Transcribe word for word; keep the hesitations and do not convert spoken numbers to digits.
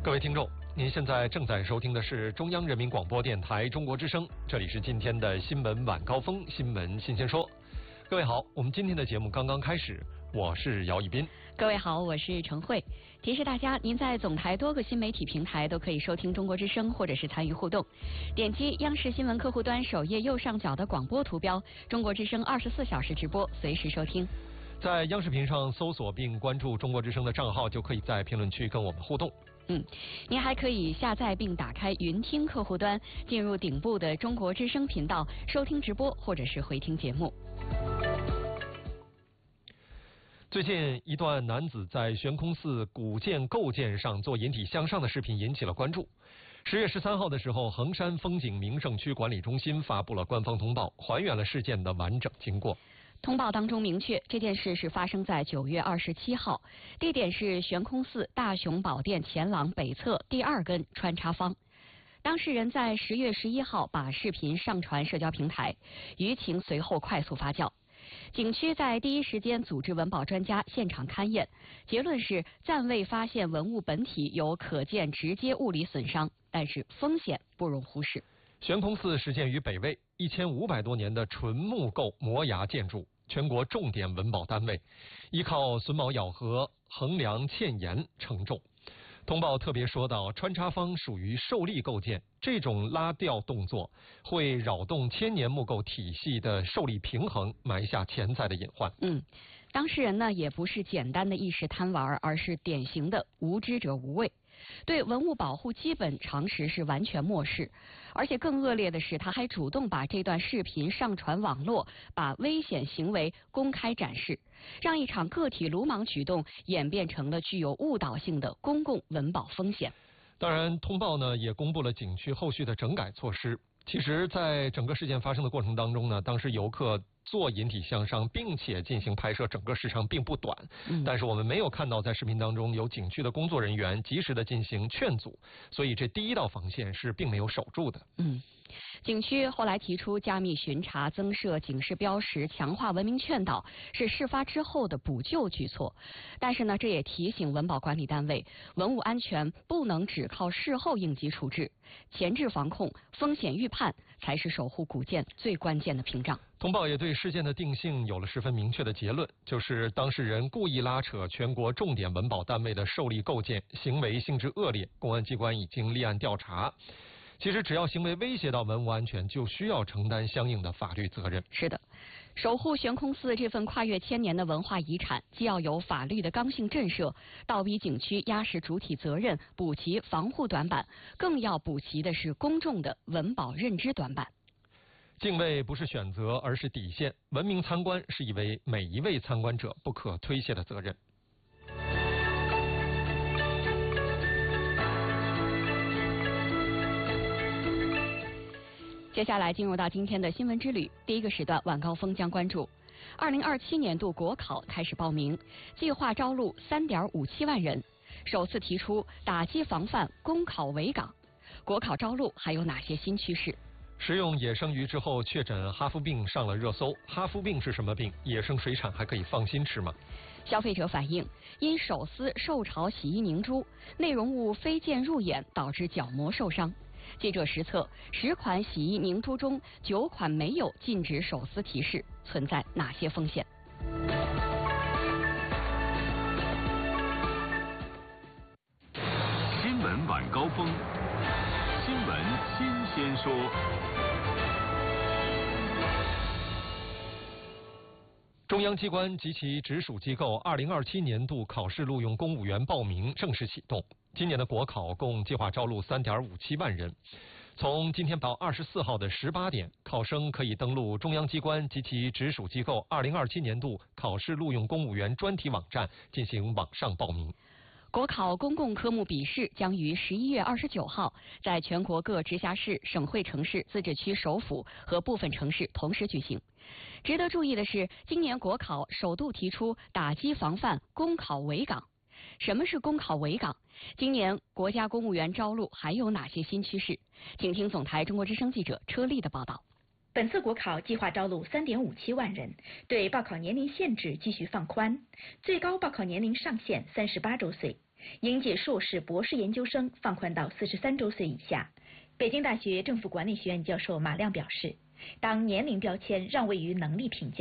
各位听众，您现在正在收听的是中央人民广播电台中国之声，这里是今天的新闻晚高峰，新闻新鲜说。各位好，我们今天的节目刚刚开始，我是姚以斌。 各位好，我是程慧。提示大家，您在总台多个新媒体平台都可以收听中国之声，或者是参与互动。点击央视新闻客户端首页右上角的广播图标，中国之声二十四小时直播，随时收听。 在央视频上搜索并关注中国之声的账号，就可以在评论区跟我们互动。 嗯，您还可以下载并打开云听客户端，进入顶部的中国之声频道，收听直播或者是回听节目。 最近一段男子在悬空寺古建构件上做引体向上的视频引起了关注。十月十三号的时候，衡山风景名胜区管理中心发布了官方通报，还原了事件的完整经过。 通报当中明确，这件事是发生在九月二十七号，地点是悬空寺大雄宝殿前廊北侧第二根穿插方。当事人在十月十一号把视频上传社交平台，舆情随后快速发酵。景区在第一时间组织文保专家现场勘验，结论是暂未发现文物本体有可见直接物理损伤，但是风险不容忽视。 悬空寺始建于北魏，一千五百多年的纯木构摩崖建筑，全国重点文保单位，依靠榫卯咬合、横梁嵌檐承重。通报特别说到，穿插方属于受力构件，这种拉吊动作会扰动千年木构体系的受力平衡，埋下潜在的隐患。 嗯，当事人呢也不是简单的一时贪玩，而是典型的无知者无畏，对文物保护基本常识是完全漠视，而且更恶劣的是，他还主动把这段视频上传网络，把危险行为公开展示，让一场个体鲁莽举动演变成了具有误导性的公共文保风险。 当然，通报呢也公布了景区后续的整改措施。其实，在整个事件发生的过程当中呢，当时游客做引体向上并且进行拍摄，整个时长并不短，嗯、但是我们没有看到在视频当中有景区的工作人员及时的进行劝阻，所以这第一道防线是并没有守住的。 嗯，景区后来提出加密巡查、增设警示标识、强化文明劝导，是事发之后的补救举措。但是呢，这也提醒文保管理单位，文物安全不能只靠事后应急处置，前置防控、风险预判才是守护古建最关键的屏障。 通报也对事件的定性有了十分明确的结论，就是当事人故意拉扯全国重点文保单位的受力构件，行为性质恶劣，公安机关已经立案调查。其实只要行为威胁到文物安全，就需要承担相应的法律责任。 是的，守护悬空寺这份跨越千年的文化遗产，既要有法律的刚性震慑，倒逼景区压实主体责任，补齐防护短板，更要补齐的是公众的文保认知短板。 敬畏不是选择，而是底线。文明参观是一位每一位参观者不可推卸的责任。 接下来进入到今天的新闻之旅，第一个时段晚高峰将关注二零二七年度国考开始报名，计划招录三点五七万人，首次提出打击防范公考围岗。国考招录还有哪些新趋势？ 食用野生鱼之后确诊哈夫病上了热搜，哈夫病是什么病？野生水产还可以放心吃吗？ 消费者反映，因手撕受潮洗衣凝珠，内容物飞溅入眼，导致角膜受伤。记者实测，十款洗衣凝珠中，九款没有禁止手撕提示，存在哪些风险？ 新闻晚高峰，新闻新鲜说。 中央机关及其直属机构二零二七年度考试录用公务员报名正式启动。今年的国考共计划招录三点五七万人。从今天到二十四号的十八点，考生可以登录中央机关及其直属机构二零二七年度考试录用公务员专题网站进行网上报名。 国考公共科目笔试将于十一月二十九号在全国各直辖市、省会城市、自治区首府和部分城市同时举行。值得注意的是，今年国考首度提出打击防范公考围岗。什么是公考围岗？今年国家公务员招录还有哪些新趋势？请听总台中国之声记者车丽的报道。 本次国考计划招录三点五七万人，对报考年龄限制继续放宽，最高报考年龄上限三十八周岁。 应届硕士、博士研究生放宽到四十三周岁以下。北京大学政府管理学院教授马亮表示，当年龄标签让位于能力评价，